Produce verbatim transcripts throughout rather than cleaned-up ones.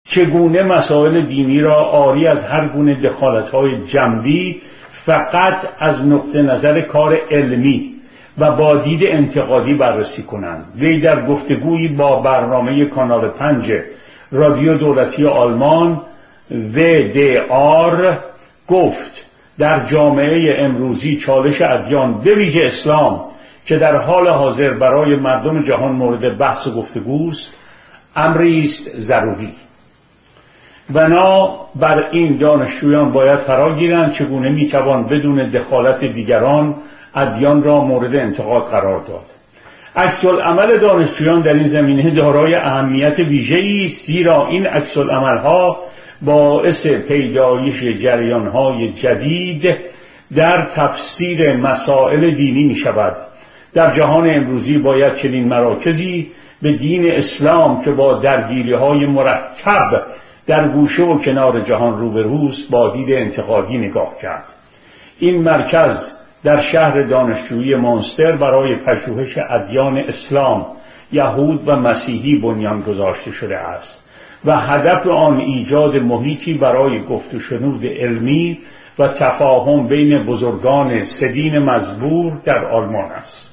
چگونه مسائل دینی را عاری از هر گونه دخالت‌های جنبی فقط از نقطه نظر کار علمی و با دید انتقادی بررسی کنند. وی در گفتگویی با برنامه کانال پنج رادیو دولتی آلمان وی دی آر گفت در جامعه امروزی چالش ادیان به ویژه اسلام که در حال حاضر برای مردم جهان مورد بحث و گفتگوست امری است ضروری. بنا بر این دانشجویان باید فرا گیرند چگونه میتوان بدون دخالت دیگران ادیان را مورد انتقاد قرار داد. عکس العمل دانشجویان در این زمینه دارای اهمیت ویژه‌ای است، زیرا این عکس العمل‌ها باعث پیدایش جریان‌های جدید در تفسیر مسائل دینی می‌شود. در جهان امروزی باید چنین مراکزی به دین اسلام که با درگیری‌های مرتب در گوشه و کنار جهان روبروست با دید انتقادی نگاه کرد. این مرکز در شهر دانشجویی مونستر برای پژوهش ادیان اسلام، یهود و مسیحی بنیان گذاشته شده است و هدف آن ایجاد محیطی برای گفت و شنود علمی و تفاهم بین بزرگان سه دین مزبور در آلمان است.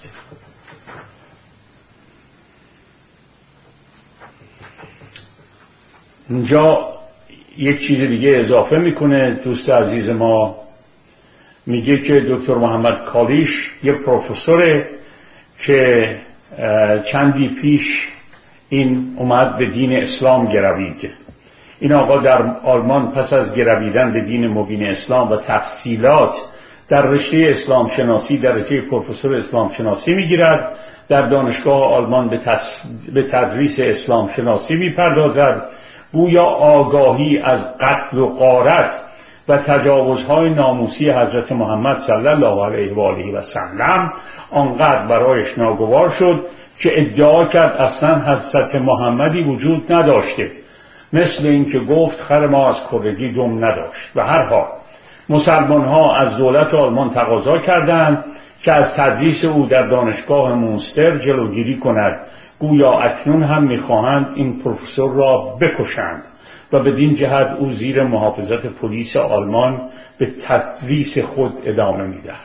اینجا یک چیز دیگه اضافه میکنه دوست عزیز ما، میگه که دکتر محمد کالیش یک پروفسوره که چندی پیش این اومد به دین اسلام گروید. این آقا در آلمان پس از گرویدن به دین مبین اسلام و تحصیلات در رشته اسلام شناسی درجه پروفسور اسلام شناسی میگیرد. در دانشگاه آلمان به, تس... به تدریس اسلام شناسی میپردازد. گویا آگاهی از قتل و غارت و تجاوزهای ناموسی حضرت محمد صلی الله علیه و آله و سلم آنقدر برایش ناگوار شد که ادعا کرد اصلا حضرت محمدی وجود نداشته، مثل این که گفت خر ما از کرگی دم نداشت. و هر حال مسلمان ها از دولت آلمان تقاضا کردند که از تدریس او در دانشگاه مونستر جلوگیری کند. گویا اکنون هم میخواهند این پروفسور را بکشند و بدین جهت او زیر محافظت پلیس آلمان به تدریس خود ادامه میدهد.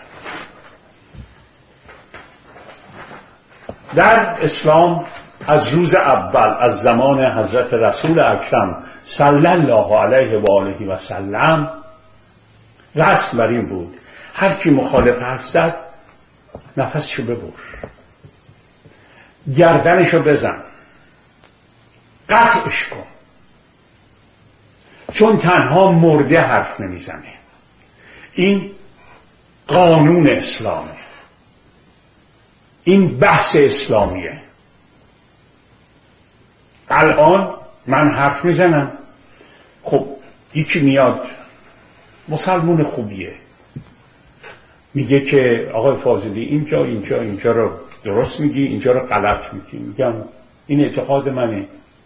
در اسلام از روز اول از زمان حضرت رسول اکرم صلی الله علیه و آله و سلم رسم بر این بود هر کی مخالف حرف زد نفسشو ببر، گردنشو بزن، قطعش کن، چون تنها مرده حرف نمیزنه. این قانون اسلامه، این بحث اسلامیه. الان من حرف میزنم، خب یکی میاد مسلمون خوبیه میگه که آقای فاضلی اینجا اینجا اینجا رو درست میگی، اینجا رو غلط میگی. میگم این اعتقاد منه،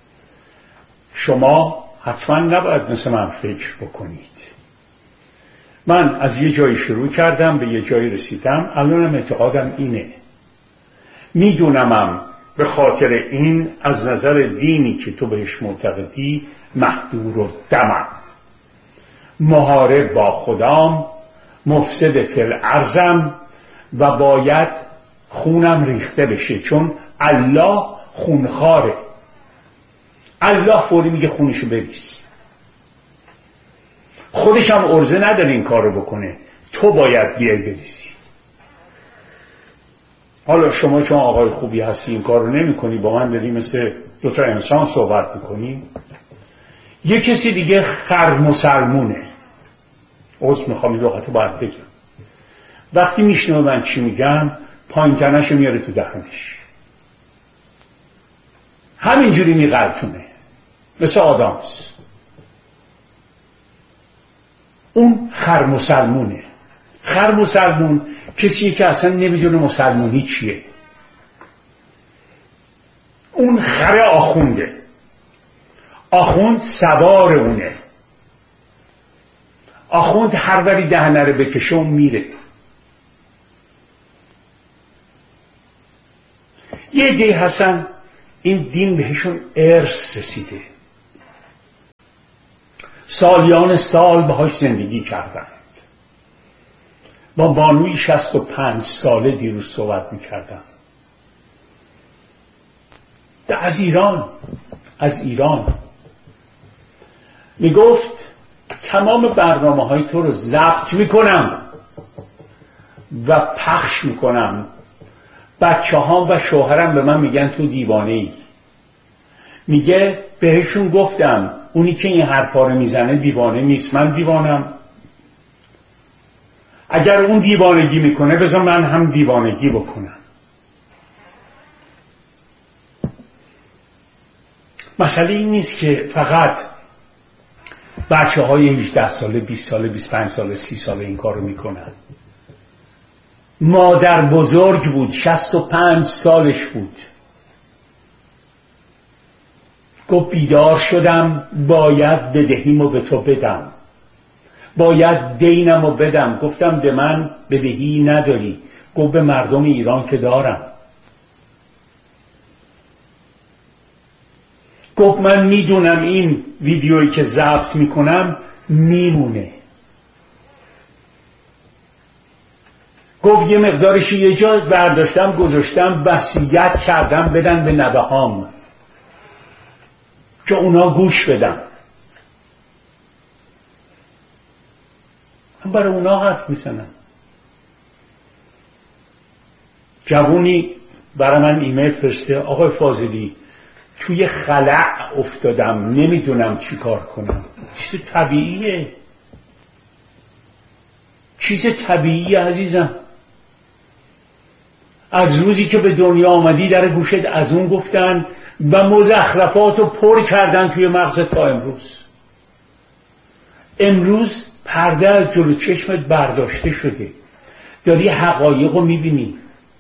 شما حتما نباید مثل من فکر بکنید. من از یه جایی شروع کردم به یه جایی رسیدم، الانم اعتقادم اینه. میدونمم به خاطر این از نظر دینی که تو بهش معتقدی محدور و دمم، محارب با خدام، مفسد فی الارضم و باید خونم ریخته بشه، چون الله خونخواره. الله فوری میگه خونشو بریز. خودش هم عرضه نداره این کار رو بکنه، تو باید بیای بریزی. حالا شما چون آقای خوبی هستی این کار رو نمی کنی، با من داری مثل دو تا انسان صحبت میکنی. یه کسی دیگه خر مسلمونه، عذر میخوام این لغت باید بگم، وقتی میشنوه من چی میگم پایین تنشو میاره تو دهنش، همینجوری میقلتونه مثل آدامس. اون خر مسلمونه. خر مسلمون کسیه که اصلا نمیدونه مسلمونی چیه. اون خر آخونده، آخوند سوار اونه، آخوند هر وری دهنه رو بکشه و میره. یه دی هستن این دین بهشون ارث رسیده، سالیان سال باهاش زندگی کردند. با بانوی شصت و پنج ساله دیروز صحبت میکردم. از ایران از ایران میگفت تمام برنامه های تو رو ضبط میکنم و پخش میکنم. بچه ها و شوهرم به من میگن تو دیوانه ای. میگه بهشون گفتم اونی که این حرفا رو میزنه دیوانه نیست، من دیوانم. اگر اون دیوانگی میکنه بذار من هم دیوانگی بکنم. مسئله این نیست که فقط بچه های هجده ساله، بیست ساله، بیست و پنج ساله، سی ساله این کار رو میکنن. مادر بزرگ بود، شصت و پنج سالش بود، گفت بیدار شدم باید بدهیمو به تو بدم، باید دینمو بدم. گفتم به من بدهی نداری. گفت به مردم ایران که دارم. گفت من میدونم این ویدیویی که ضبط میکنم میمونه. گفت یه مقدارش یه جا برداشتم گذاشتم وصیت کردم بدن به نوه‌هام که اونا گوش بدن. من برای اونا حرف میزنم. جوونی برای من ایمیل فرسته، آقای فاضلی توی خلأ افتادم نمیدونم چی کار کنم. چیز طبیعیه، چیز طبیعیه عزیزم. از روزی که به دنیا آمدی در گوشت از اون گفتن و مزخرفات رو پر کردن توی مغزت تا امروز. امروز پرده از جلو چشمت برداشته شده، داری حقایق رو میبینی.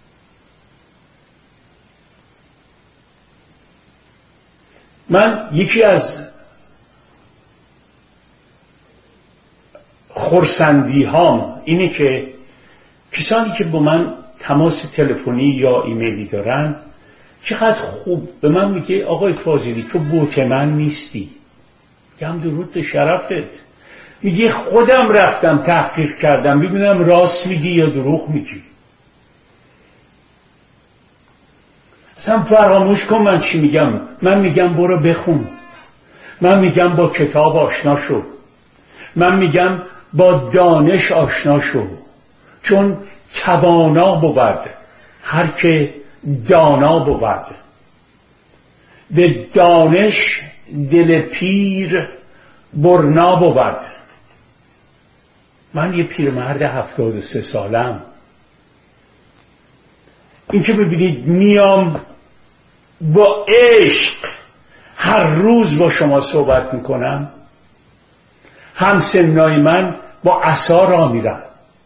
من یکی از خرسندی هام اینه که کسانی که با من تماس تلفنی یا ایمیلی دارن چقدر خوب به من میگه آقای فاضلی تو بوت من نیستی. میگم درود به شرفت. میگه خودم رفتم تحقیق کردم ببینم راست میگی یا دروغ میگی. اصلا فراموش کن من چی میگم. من میگم برو بخون، من میگم با کتاب آشنا شو، من میگم با دانش آشنا شو، چون توانا بود هر که دانا بود. به دانش دل پیر برنا بود. من یه پیرمرد هفتاد و سه سالم. این که ببینید میام با عشق هر روز با شما صحبت میکنم، هم سنای من با عصا را میرن.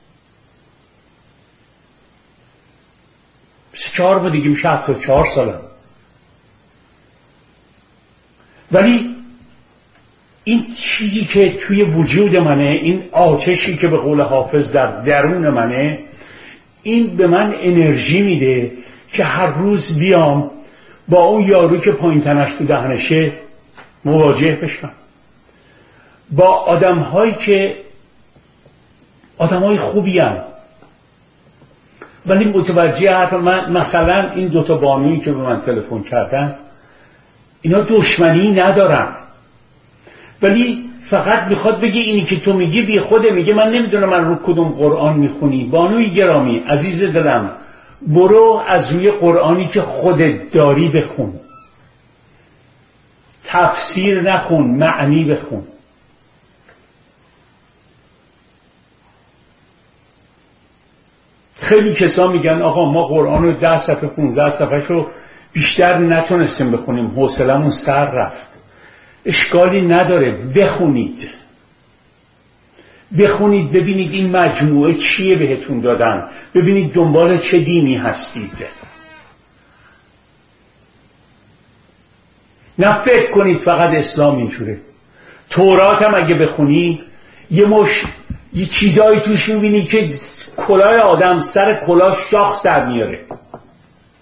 سه چهار با دیگه میشه هفتاد و چهار سالم. ولی این چیزی که توی وجود منه، این آتشی که به قول حافظ در درون منه، این به من انرژی میده که هر روز بیام با اون یارو که پایین تنش تو دهنشه مواجه بشم، با آدم هایی که آدم های خوبی هم. ولی متوجه حرف من، مثلا این دوتا بانویی که به من تلفن کردن اینا دشمنی ندارن، ولی فقط میخواد بگه اینی که تو میگی بی خوده. میگه من نمیدونم من رو کدوم قرآن میخونی. بانوی گرامی عزیز دلم، برو از روی قرآنی که خودت داری بخون، تفسیر نخون، معنی بخون. خیلی کسا میگن آقا ما قرآن رو ده صفحه پونزده صفحه رو بیشتر نتونستیم بخونیم، حوصلمون سر رفت. اشکالی نداره، بخونید بخونید ببینید این مجموعه چیه بهتون دادن، ببینید دنبال چه دینی هستید. نه فکر کنید فقط اسلام اینجوره. تورات هم اگه بخونی یه مش یه چیزایی توش میبینی که کلاه آدم سر کلاه شاخ در میاره.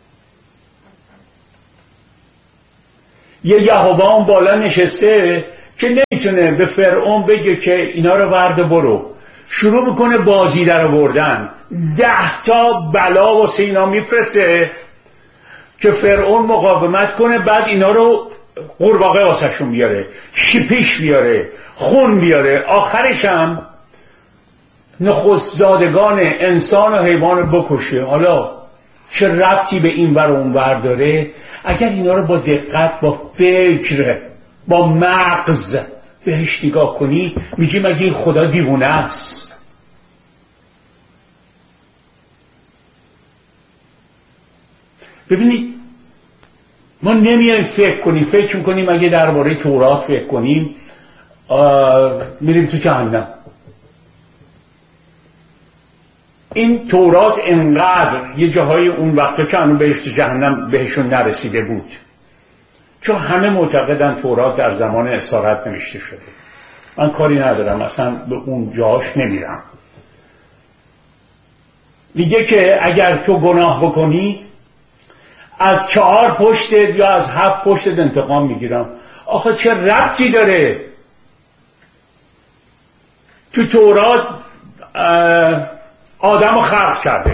یه یهوه اون بالا نشسته که نمیتونه به فرعون بگه که اینا رو ورد برو. شروع میکنه بازی در آوردن، ده تا بلا واسه اینا میفرسته که فرعون مقاومت کنه، بعد اینا رو قورباغه واسه شون بیاره، شیپیش بیاره، خون بیاره، آخرش هم نخست زادگان انسان و حیوان رو بکشه. حالا چه ربطی به این ور و اون ور داره؟ اگر اینا رو با دقت، با فکر، با مغز بهش نگاه کنی، میگی مگه این خدا دیوونه است؟ ببینید ما نمیایم فکر کنیم، فکر میکنیم اگه درباره تورات فکر کنیم میریم تو جهنم. این تورات انقدر یه جاهای اون وقتا که هنوز بهشت جهنم بهشون نرسیده بود، چون همه معتقدن تورات در زمان اسارت نوشته شده. من کاری ندارم، اصلا به اون جاهاش نمیرم. میگه که اگر تو گناه بکنی از چهار پشتت یا از هفت پشتت انتقام میگیرم. آخه چه ربطی داره؟ تو تورات آدم رو خلق کرده،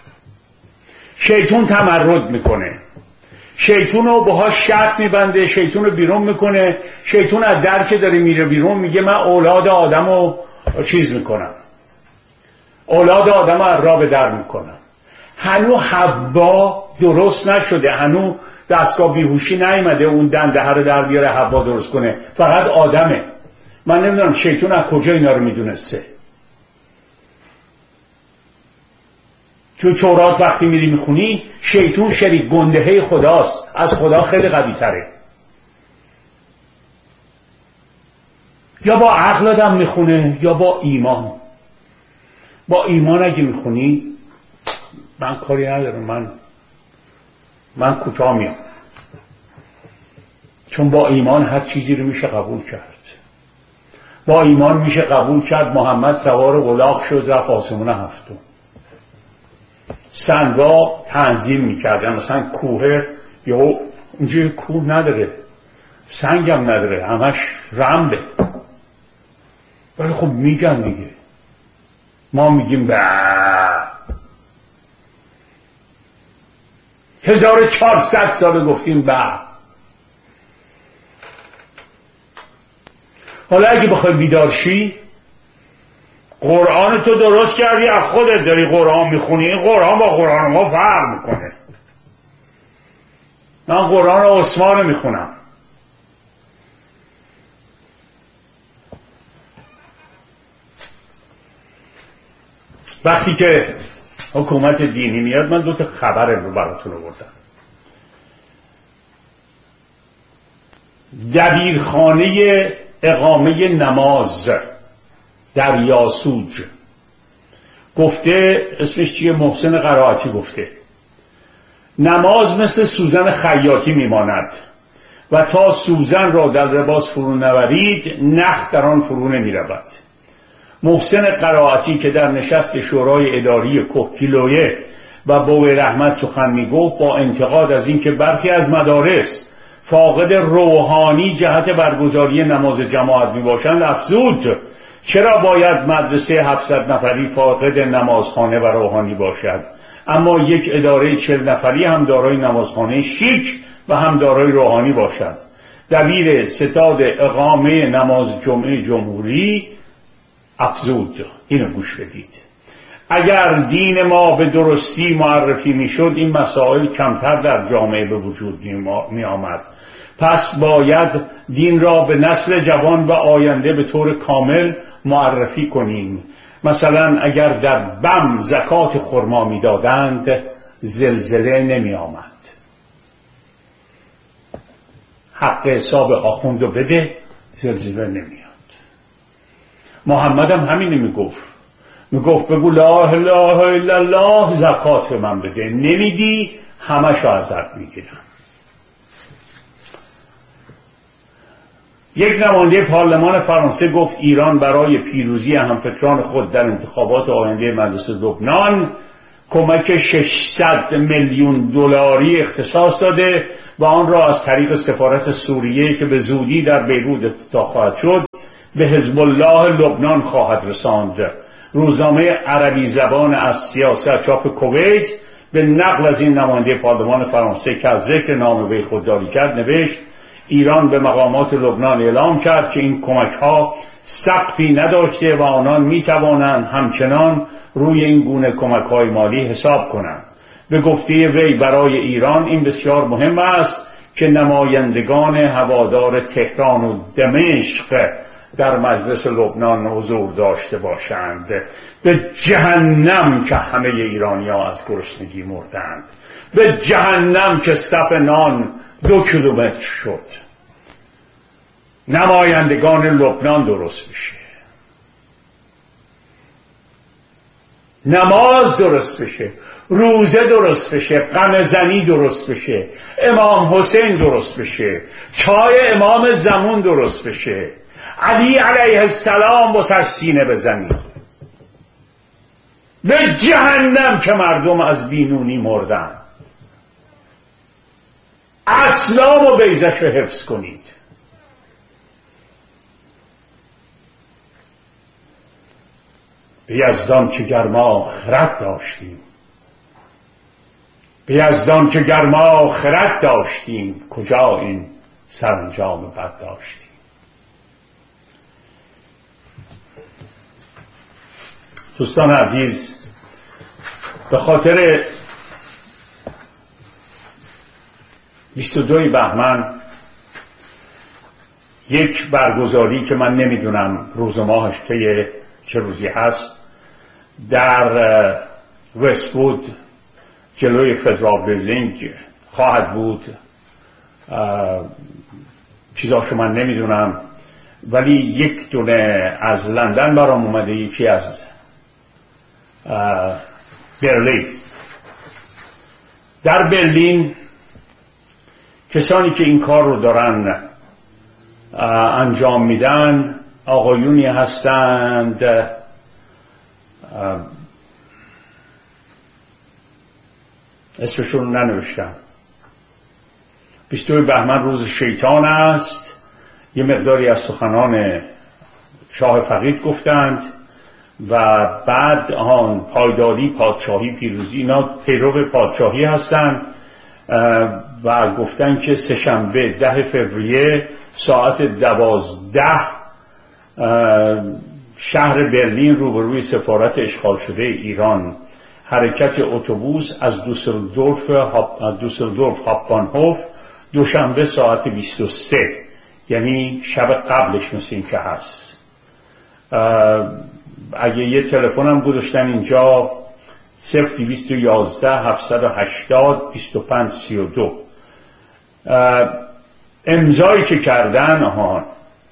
شیطون تمرد میکنه، شیطون رو باهاش شرط میبنده، شیطون رو بیرون میکنه، شیطون از در که داره میره بیرون میگه من اولاد آدم رو چیز میکنم، اولاد آدم رو از راه به در میکنم. هنو حوا درست نشده، هنو دستگاه بیهوشی نیامده اون دنده رو در بیاره حوا درست کنه، فقط آدمه. من نمیدونم شیطون از کجا اینا رو میدونسته. تو تورات وقتی میری میخونی شیطون شریک گندهه خداست، از خدا خیلی قوی تره. یا با عقل آدم میخونه یا با ایمان. با ایمان اگه میخونی، من کاری ندارم، من من کوتاه میام، چون با ایمان هر چیزی رو میشه قبول کرد. با ایمان میشه قبول کرد محمد سوار الاغ شد رفت آسمون هفتم. سنگا تنظیم میکردن، مثلا کوه یا اونجا کوه نداره، سنگ هم نداره، همش رمله، ولی خب میگن دیگه. ما میگیم به هزار و چهارصد ساله گفتیم به. حالا اگه بخوای بیدارشی، قرآن تو درست کردی، از خودت داری قرآن میخونی، این قرآن با قرآن ما فرق میکنه. من قرآن عثمان میخونم. وقتی که حکومت دینی میاد، من دو تا خبر رو براتون آوردم. دبیرخانه اقامه نماز در یاسوج گفته، اسمش چیه، محسن قرائتی گفته نماز مثل سوزن خیاطی میماند و تا سوزن را در لباس فرو نورید نخ در آن فرو نمی رود. محسن قرائتی که در نشست شورای اداری کوکیلویه و بوی رحمت سخن میگفت، با انتقاد از اینکه برخی از مدارس فاقد روحانی جهت برگزاری نماز جماعت می باشند افزود چرا باید مدرسه هفتصد نفری فاقد نمازخانه و روحانی باشد، اما یک اداره چهل نفری هم دارای نمازخانه شیک و هم دارای روحانی باشد. دبیر ستاد اقامه نماز جمعه جمهوری افزود. اینو گوش بدید. اگر دین ما به درستی معرفی می شد این مسائل کمتر در جامعه به وجود می آمد. پس باید دین را به نسل جوان و آینده به طور کامل معرفی کنیم. مثلا اگر در بم زکات خرما می دادند زلزله نمی آمد. حق حساب آخوندو بده زلزله نمیاد. محمد هم همینه میگفت، میگفت بگو لا اله الا الله زکات من بده، نمیدی همشو ازت میگیرم. یک نماینده پارلمان فرانسه گفت ایران برای پیروزی همفکران خود در انتخابات آینده مجلس لبنان کمک ششصد میلیون دلاری اختصاص داده و آن را از طریق سفارت سوریه که به زودی در بیروت افتتاح خواهد شد به حزب الله لبنان خواهد رساند. روزنامه عربی زبان از سیاست چاپ کویت به نقل از این نماینده پارلمان فرانسه که از ذکر نام وی خودداری کرد نوشت: ایران به مقامات لبنان اعلام کرد که این کمک ها سقفی نداشته و آنان می توانند همچنان روی این گونه کمک های مالی حساب کنند. به گفته وی برای ایران این بسیار مهم است که نمایندگان هوادار تهران و دمشق در مجلس لبنان حضور داشته باشند. به جهنم که همه ایرانی ها از گرسنگی مردند، به جهنم که صف نان دو کیلومتر شد. نمایندگان لبنان درست بشه، نماز درست بشه، روزه درست بشه، غم زنی درست بشه، امام حسین درست بشه، چای امام زمان درست بشه، علی علیه السلام واسش سینه بزنی. به جهنم که مردم از بینونی مردن. اسلام و بیضش رو حفظ کنید. به یزدان که گرما خرد داشتیم، به یزدان که گرما خرد داشتیم، کجا این سرانجام بد داشتیم. دوستان عزیز، به خاطر بیست و دو بهمن یک برگزاری که من نمیدونم روز و ماهش طی چه روزی هست در وست‌وود جلوی فدرال بیلدینگ خواهد بود. چیزاشو من نمیدونم، ولی یک دونه از لندن برام اومده، یکی از برلین. در برلین کسانی که این کار رو دارن انجام میدن آقایونی هستند اسمشون ننوشتم. بیست و دو بهمن روز شیطان است. یه مقداری از سخنان شاه فقید گفتند و بعد آن پایداری، پادشاهی، پیروزی، اینا پیرو پادشاهی هستند و گفتن که سه‌شنبه ده فوریه ساعت دوازده شهر برلین روبروی سفارت اشغال شده ایران حرکت اتوبوس از دوسلدورف دوسلدورف هاپبانهوف دوشنبه ساعت بیست و سه، یعنی شب قبلش مثل این که هست. اگه یه تلفنم گذاشتن اینجا صفر دویست و یازده هفتصد و هشتاد بیست و پنج سی و دو. امضایی که کردن آهان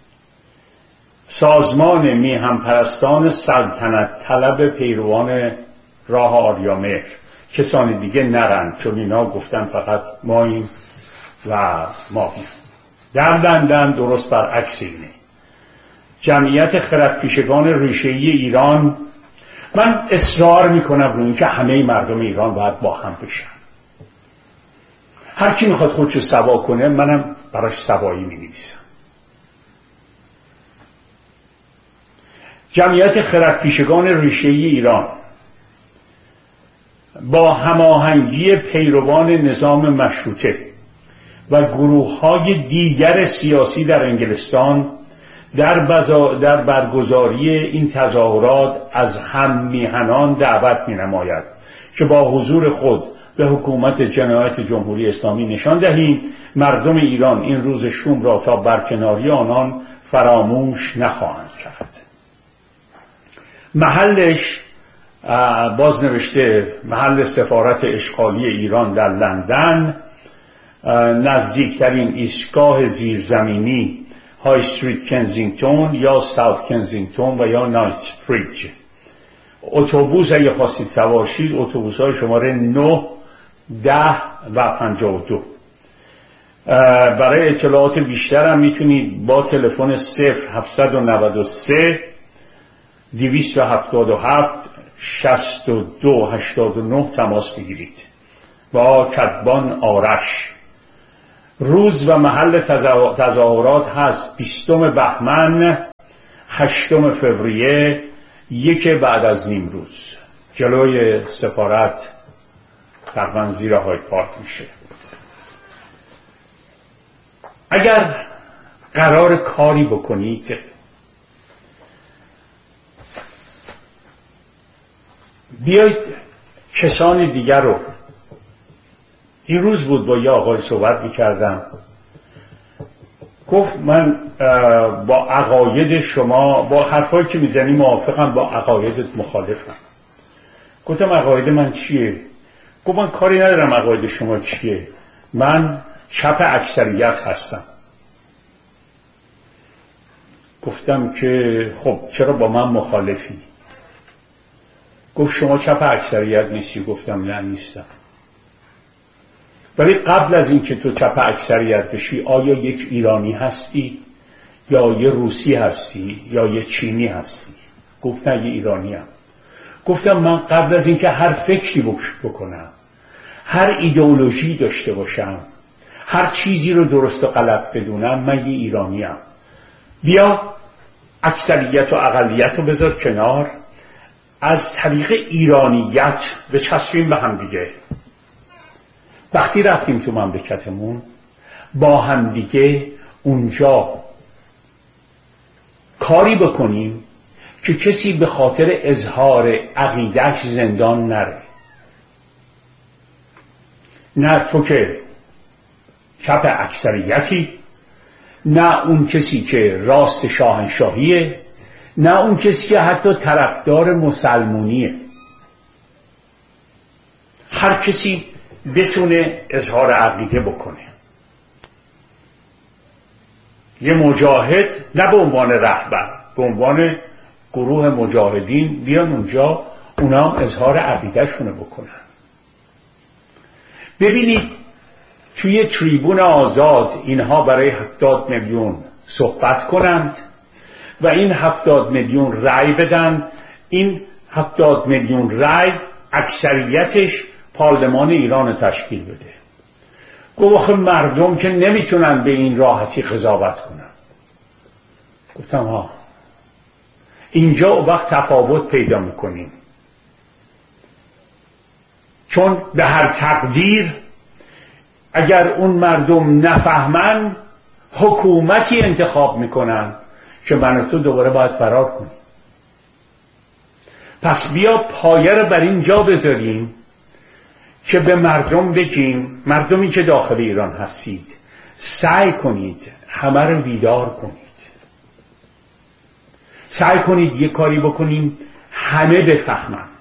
سازمان میهم پرستان سلطنت طلب پیروان راه آریامهر، کسانی دیگه نرن، چون اینا گفتن فقط ماییم و ماهیم. در لندن درست برعکس اینه. جمعیت خردپیشگان ریشه‌ای ایران، من اصرار میکنم روی این که همه مردم ایران باید با هم بشن. هر کی میخواد خودشو سوا کنه منم براش سوایی مینویسم. جمعیت خردپیشگان ریشه‌ای ایران با هماهنگی پیروان نظام مشروطه و گروه‌های دیگر سیاسی در انگلستان در, در برگزاری این تظاهرات از هم میهنان دعوت می‌نماید که با حضور خود به حکومت جنایت جمهوری اسلامی نشان دهیم مردم ایران این روز شوم را تا برکناری آنان فراموش نخواهند کرد. محلش باز نوشته محل سفارت اشغالی ایران در لندن، نزدیکترین ایستگاه زیرزمینی های استریت کنزینگتون یا ساوت کنزینگتون و یا نایت بریج. اتوبوس اگه خواستید سوار شید اتوبوس های شماره نه، ده و پنجاه و دو. برای اطلاعات بیشتر هم میتونید با تلفن صفر هفتصد و نود و سه دویست و هفتاد و هفت شصت و دو هشتاد و نه تماس بگیرید. با کدبان آرش. روز و محل تظاهرات هست بیستم بهمن، هشتم فوریه، یک بعد از نیم روز. جلوی سفارت تقریبا زیر هاید پارک میشه. اگر قرار کاری بکنید، بیایید کسان دیگر رو. این روز بود با یه آقای صحبت میکردم، گفت من با عقاید شما، با حرفایی که میزنی موافقم، با عقایدت مخالفم. گفتم عقاید من چیه؟ گفت من کاری ندارم عقاید شما چیه، من چپ اکثریت هستم. گفتم که خب چرا با من مخالفی؟ گفت شما چپ اکثریت نیستی. گفتم نه نیستم. ولی قبل از این که تو چپ اکثریت بشی، آیا یک ایرانی هستی یا یه روسی هستی یا یه چینی هستی؟ گفت نه یه ایرانی هم. گفتم من قبل از این که هر فکری بکنم، هر ایدئولوژی داشته باشم، هر چیزی رو درست و غلط بدونم، من یه ایرانی هم. بیا اکثریت و اقلیت رو بذار کنار، از طریق ایرانیت بچسبیم به هم دیگه. وقتی رفتیم تو مملکتمون با هم دیگه اونجا کاری بکنیم که کسی به خاطر اظهار عقیده‌اش زندان نره. نه تو که چپ اکثریتی، نه اون کسی که راست شاهنشاهیه، نه اون کسی که حتی طرفدار مسلمونیه. هر کسی بتونه اظهار عقیده بکنه. یه مجاهد نه به عنوان رهبر، به عنوان گروه مجاهدین بیان اونجا، اونا هم اظهار عقیده شونه بکنن. ببینید توی تریبون آزاد اینها برای هفتاد میلیون صحبت کنند و این هفتاد میلیون رأی بدن. این هفتاد میلیون رأی اکثریتش پارلمان ایران تشکیل بده. گفت مردم که نمیتونن به این راحتی قضاوت کنن. گفتم ها، اینجا وقت تفاوت پیدا میکنیم، چون به هر تقدیر اگر اون مردم نفهمن حکومتی انتخاب میکنن که من و تو دوباره باید فرار کنیم. پس بیا پایه رو بر این جا بذاریم که به مردم بگیم، مردمی که داخل ایران هستید، سعی کنید همه رو بیدار کنید، سعی کنید یه کاری بکنیم همه بفهمند.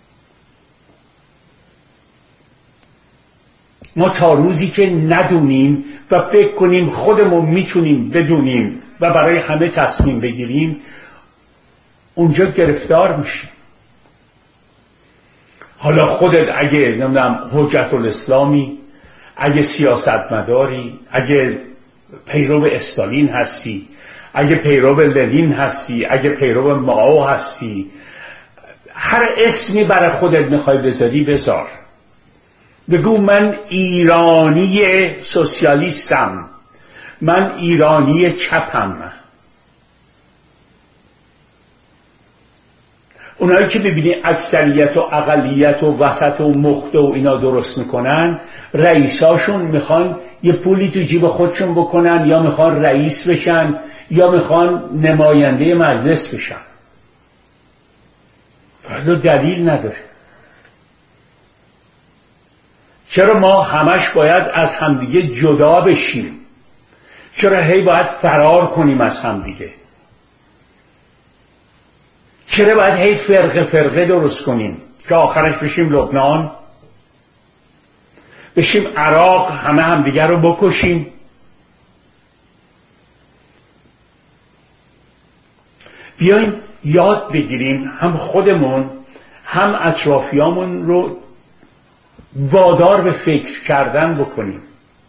ما تا روزی که ندونیم و فکر کنیم خودمون میتونیم بدونیم و برای همه تصمیم بگیریم، اونجا گرفتار میشیم. حالا خودت اگه نمیدونم حجت الاسلامی، اگه سیاستمداری، اگه پیرو استالین هستی، اگه پیرو لنین هستی، اگه پیرو مائو هستی، هر اسمی برای خودت میخوای بذاری بذار. بگو من ایرانی سوسیالیستم، من ایرانی چپم. اونایی که ببینی اکثریت و اقلیت و وسط و مخته و اینا درست میکنن، رئیساشون میخوان یه پولی تو جیب خودشون بکنن، یا میخوان رئیس بشن، یا میخوان نماینده مجلس بشن. فردا دلیل نداره. چرا ما همش باید از همدیگه جدا بشیم؟ چرا هی باید فرار کنیم از همدیگه؟ چرا باید هی فرقه فرقه درست کنیم که آخرش بشیم لبنان، بشیم عراق، همه همدیگه رو بکشیم؟ بیایم یاد بگیریم، هم خودمون هم اطرافیامون رو وادار به فکر کردن بکنیم.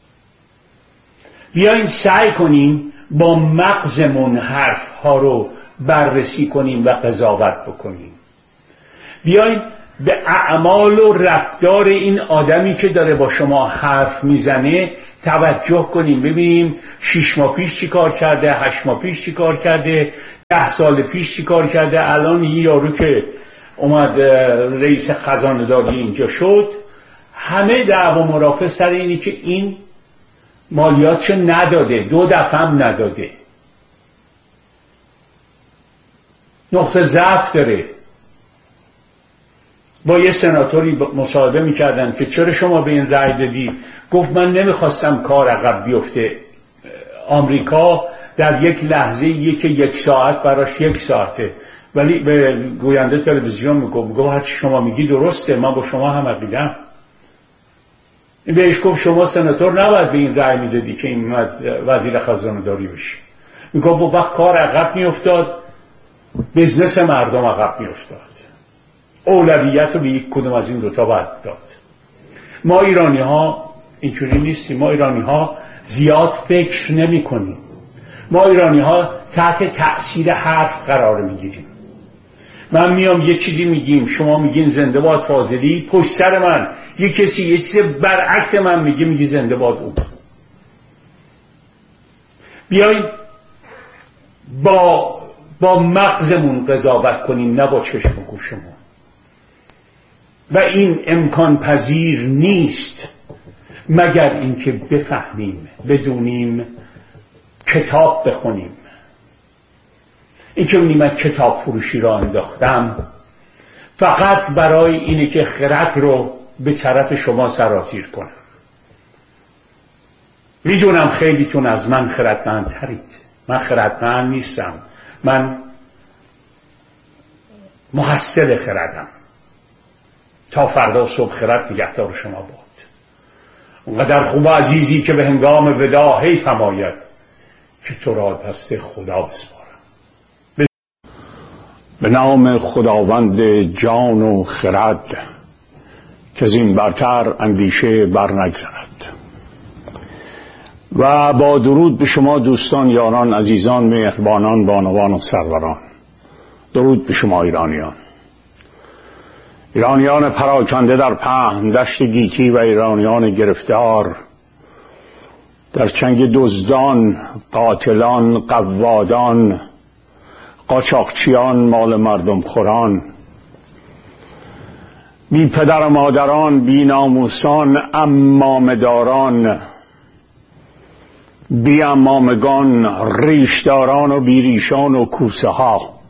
بیایم سعی کنیم با مغزمون حرف ها رو بررسی کنیم و قضاوت بکنیم. بیاین به اعمال و رفتار این آدمی که داره با شما حرف میزنه توجه کنیم، ببینیم شش ماه پیش چی کار کرده، هشت ماه پیش چی کار کرده، ده سال پیش چی کار کرده. الان یه یارو که اومد رئیس خزانه داری اینجا شد، همه دعوا مرافع سر اینی که این مالیاتشو نداده، دو دفعه هم نداده، نقطه ضعف داره. با یه سناتوری مصاحبه میکردن که چرا شما به این رأی دادی؟ گفت من نمیخواستم کار عقب بیفته. آمریکا در یک لحظه یک یک ساعت براش یک ساعته، ولی به گوینده تلویزیون میگفت میگفت هرچی شما میگی درسته، من با شما هم عقیدم. این بهش گفت شما سناتور نباید به این رأی میدادی که این وزیر خزانه داری بشی. میگفت وقت کار عقب میافتاد، بزنس مردم عقب میافتاد. اولویت رو به یک کدوم از این دوتا باید داد. ما ایرانی ها اینجوری نیستیم. ما ایرانی ها زیاد فکر نمی کنیم. ما ایرانی ها تحت تأثیر حرف قرار میگیریم. من میام یه چیزی میگیم، شما میگین زنده باد فاضلی، پشت سر من یه کسی یه چیز برعکس من میگه، میگی زنده باد او. بیاییم با با مغزمون قضاوت کنیم، نه با چشم و گوشمون. و این امکان پذیر نیست مگر اینکه بفهمیم، بدونیم، کتاب بخونیم. این که من کتاب فروشی را انداختم فقط برای اینه که خرد رو به طرف شما سرازیر کنم. میدونم خیلیتون از من خردمندترید. من خردمند نیستم، من محصل خردم. تا فردا صبح خرد نگهدار شما باد. اونقدر خوب و عزیزی که به هنگام ودا حیف آید که تو را دست خدا بسپارم. به نام خداوند جان و خرد که از این برتر اندیشه بر نگذرد. و با درود به شما دوستان، یاران، عزیزان، مهربانان، بانوان و سروران. درود به شما ایرانیان، ایرانیان پراکنده در پهن دشت گیتی و ایرانیان گرفتار در چنگ دزدان، قاتلان، قوادان، قاچاقچیان، مال مردم خوران، بی پدر و مادران، بی ناموسان، امامداران، بی امامگان، ریشداران و بی ریشان و کوسه ها،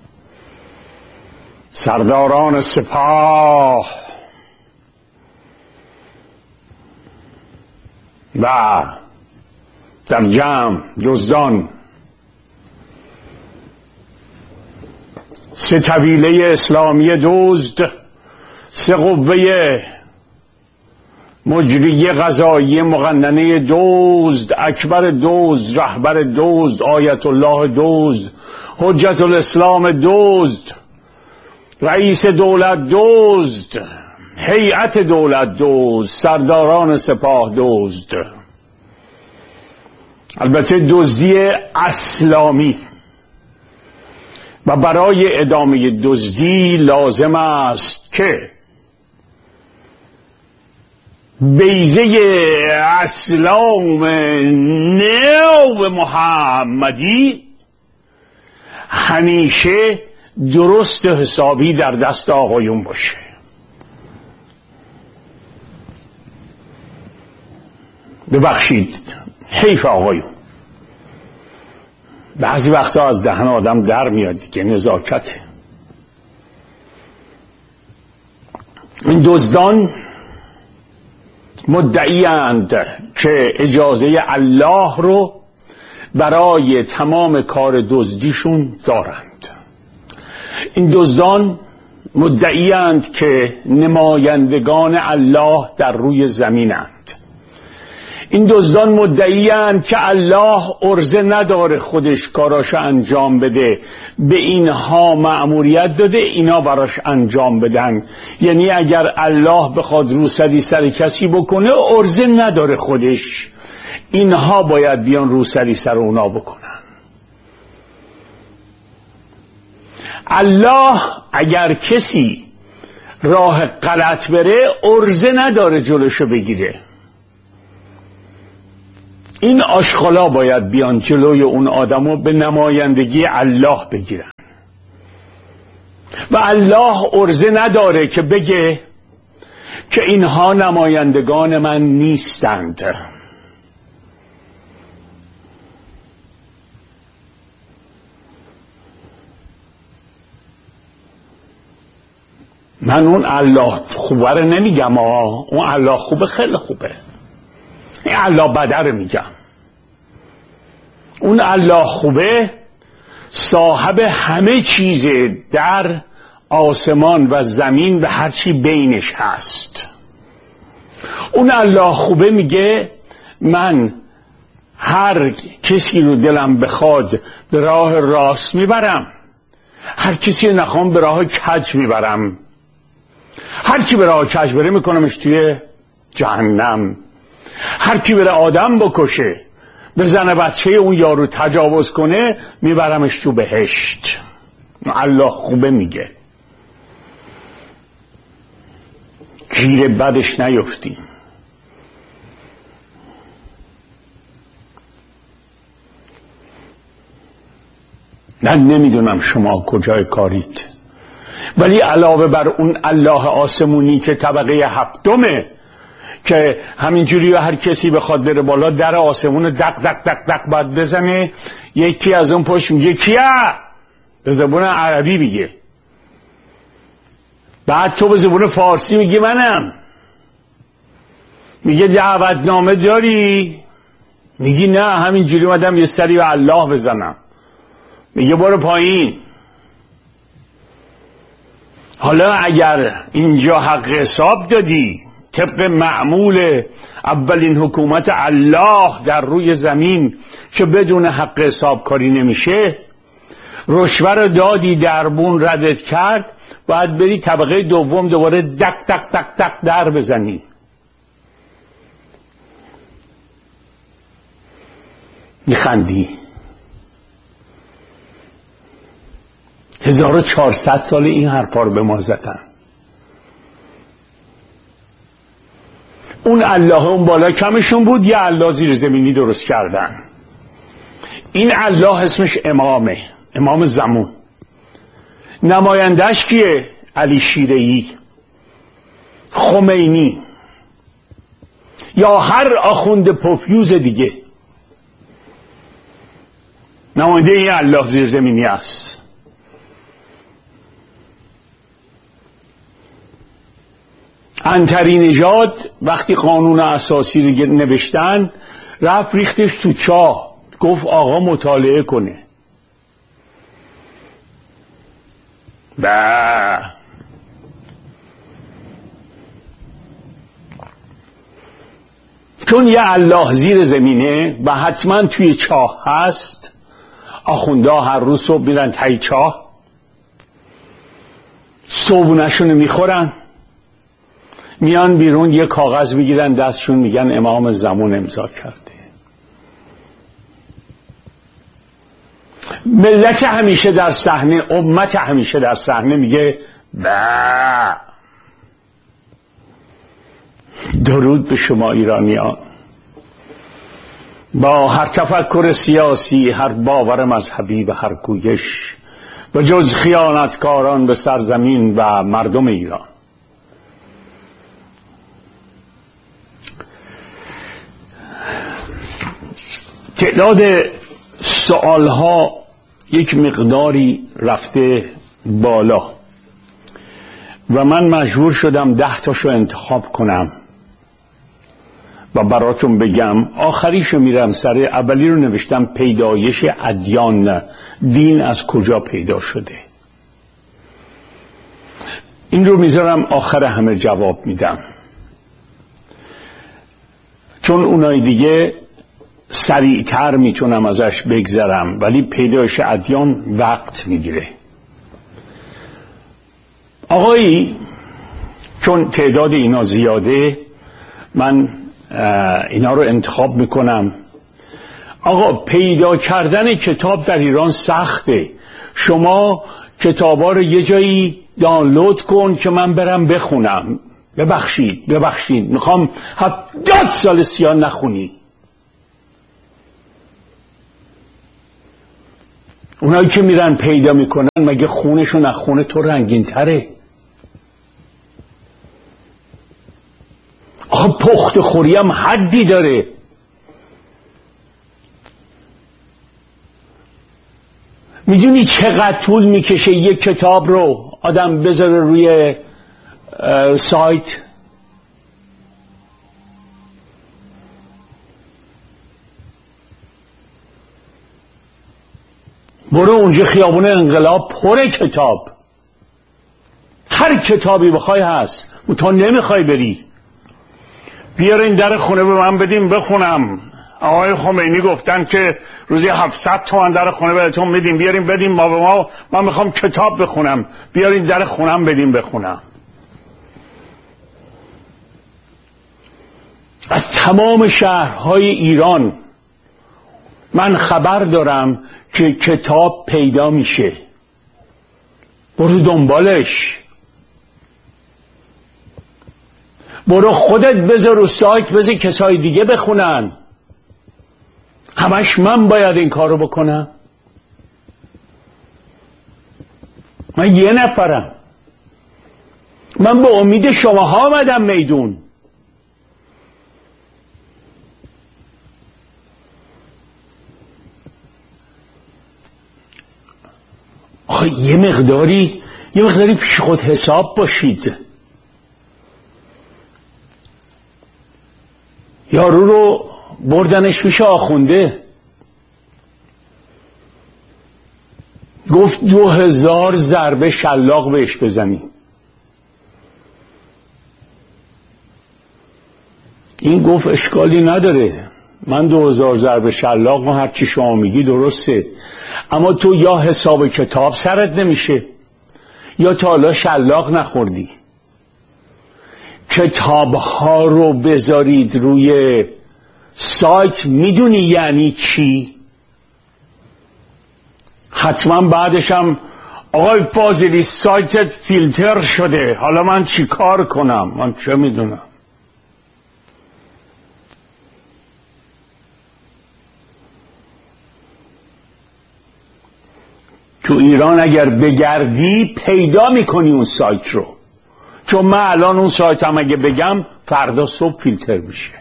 سرداران سپاه و در جمع دزدان، سه طویله اسلامی دزد، سه قوه مجری قضایی مقننه دزد، اکبر دزد، رهبر دزد، آیت الله دزد، حجت الاسلام دزد، رئیس دولت دزد، هیئت دولت دزد، سرداران سپاه دزد. البته دزدی اسلامی. و برای ادامه دزدی لازم است که بیضه اسلام نو محمدی همیشه درست حسابی در دست آقایون باشه. ببخشید، حیف آقایون. بعضی وقتا از دهن آدم در میاد دیگه، نزاکته. این دزدان مدعی‌اند که اجازه الله رو برای تمام کار دزدیشون دارند. این دزدان مدعی‌اند که نمایندگان الله در روی زمینند. این دزدان مدعی‌اند که الله عرضه نداره خودش کاراش انجام بده، به اینها مأموریت داده اینا براش انجام بدن. یعنی اگر الله بخواد روسری سر کسی بکنه عرضه نداره خودش، اینها باید بیان روسری سر اونا بکنن. الله اگر کسی راه غلط بره عرضه نداره جلوشو بگیره. این آشغالا باید بیان جلوی اون آدمو به نمایندگی الله بگیرن و الله عرضه نداره که بگه که اینها نمایندگان من نیستند. من اون الله خوبه رو نمیگم، آه. اون الله خوبه خیلی خوبه، این الله بده رو میگم. اون الله خوبه صاحب همه چیز در آسمان و زمین و هرچی بینش هست. اون الله خوبه میگه من هر کسی رو دلم بخواد به راه راست میبرم، هر کسی رو نخوام به راه کج میبرم، هر کی به راه کج بره میکنمش توی جهنم، هر کی بره آدم بکشه به زن بچه اون یارو تجاوز کنه میبرمش تو بهشت. الله خوبه میگه گیر بدش نیفتیم. من نمیدونم شما کجای کارید، ولی علاوه بر اون الله آسمونی که طبقه هفتمه که همینجوری هر کسی بخواد بره بالا در آسمون دق دق دق دق باید بزنه، یکی از اون پشت میگه کیه؟ به زبون عربی میگه، بعد تو به زبون فارسی میگی منم، میگه دعوتنامه داری؟ میگی نه همینجوری اومدم یه سری به الله بزنم، میگه برو پایین. حالا اگر اینجا حق حساب دادی طبق معمول اولین حکومت الله در روی زمین که بدون حق حساب کاری نمیشه، رشوه رو دادی دربون ردت کرد، باید بری طبقه دوم دوباره دق دق دق دق در بزنی. میخندی؟ هزار و چهارصد سال این حرفا رو به ما زدن. اون الله اون بالا کمشون بود، یه الله زیر زمینی درست کردن. این الله اسمش امامه، امام زمان. نمایندش کیه؟ علی شیره‌ای، خمینی یا هر آخوند پوفیوز دیگه. نماینده این الله زیر زمینی است. عنتری نژاد وقتی قانون اساسی رو نوشتن رفت ریختش تو چاه، گفت آقا مطالعه کنه. با چون یه الله زیر زمینه و حتما توی چاه هست، آخونده هر روز صبح میرن تای چاه، صبحونه‌شون میخورن، میان بیرون یه کاغذ میگیرن دستشون، میگن امام زمان امضا کرده. ملت همیشه در صحنه، امت همیشه در صحنه میگه با. درود به شما ایرانیان، با هر تفکر سیاسی، هر باور مذهبی و هر گویش و جز خیانتکاران به سرزمین و مردم ایران. تعداد سوالها یک مقداری رفته بالا و من مجبور شدم ده تاشو انتخاب کنم و براتون بگم. آخریشو میرم سر، اولی رو نوشتم پیدایش ادیان، دین از کجا پیدا شده. این رو میذارم آخر همه جواب میدم، چون اونای دیگه سریعتر میتونم ازش بگذرم، ولی پیدایش ادیان وقت میگیره. آقایی چون تعداد اینا زیاده من اینا رو انتخاب میکنم. آقا پیدا کردن کتاب در ایران سخته. شما کتابا رو یه جایی دانلود کن که من برم بخونم. ببخشید ببخشید میخوام هفتاد سال سیاه نخونی. اونایی که میرن پیدا میکنن مگه خونشون از خون تو رنگین تره؟ آخه پخت خوری هم حدی داره. میدونی چقدر طول میکشه یک کتاب رو آدم بذاره روی سایت؟ برو اونجا خیابون انقلاب پر کتاب، هر کتابی بخوای هست، تو نمیخوای بری. بیارین در خونه به من بدیم بخونم. آقای خمینی گفتن که روزی هفتصد تومن در خونه بهتون میدیم، بیارین بدیم ما به ما، من میخوام کتاب بخونم، بیارین در خونم بدیم بخونم. از تمام شهرهای ایران من خبر دارم که کتاب پیدا میشه. برو دنبالش، برو خودت بذار رو سایت، بذار کسای دیگه بخونن. همش من باید این کارو بکنم؟ من یه نفرم، من به امید شماها آمدم میدون. آخه یه مقداری یه مقداری پیش خود حساب باشید. یارو رو بردنش پیش آخونده، گفت دو هزار ضربه شلاق بهش بزنی. این گفت اشکالی نداره، من دو هزار ضربه شلاق و هرچی شما میگی درسته، اما تو یا حساب کتاب سرت نمیشه یا تا حالا شلاق نخوردی. کتاب ها رو بذارید روی سایت، میدونی یعنی چی؟ حتما بعدشم آقای فاضلی سایتت فیلتر شده، حالا من چی کار کنم؟ من چه میدونم؟ تو ایران اگر بگردی پیدا میکنی اون سایت رو، چون من الان اون سایت هم اگه بگم فردا صبح فیلتر میشه.